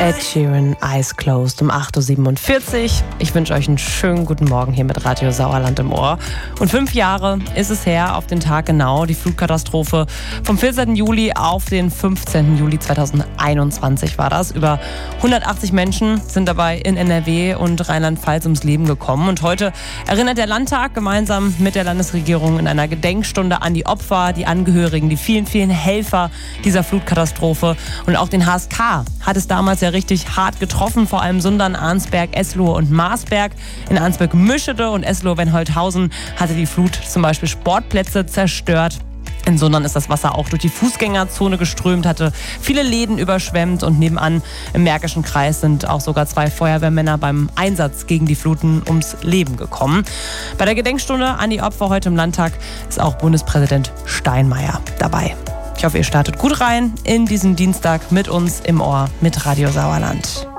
Ed Sheeran, Eyes Closed um 8.47 Uhr. Ich wünsche euch einen schönen guten Morgen hier mit Radio Sauerland im Ohr. Und 5 Jahre ist es her, auf den Tag genau, die Flutkatastrophe vom 14. Juli auf den 15. Juli 2021 war das. Über 180 Menschen sind dabei in NRW und Rheinland-Pfalz ums Leben gekommen. Und heute erinnert der Landtag gemeinsam mit der Landesregierung in einer Gedenkstunde an die Opfer, die Angehörigen, die vielen, vielen Helfer dieser Flutkatastrophe. Und auch den HSK hat es damals ja richtig hart getroffen, vor allem Sundern, Arnsberg, Eslohe und Marsberg. In Arnsberg-Müschede und Eslohe-Wenholthausen hatte die Flut zum Beispiel Sportplätze zerstört. In Sundern ist das Wasser auch durch die Fußgängerzone geströmt, hatte viele Läden überschwemmt und nebenan im Märkischen Kreis sind auch sogar 2 Feuerwehrmänner beim Einsatz gegen die Fluten ums Leben gekommen. Bei der Gedenkstunde an die Opfer heute im Landtag ist auch Bundespräsident Steinmeier dabei. Ich hoffe, ihr startet gut rein in diesen Dienstag mit uns im Ohr mit Radio Sauerland.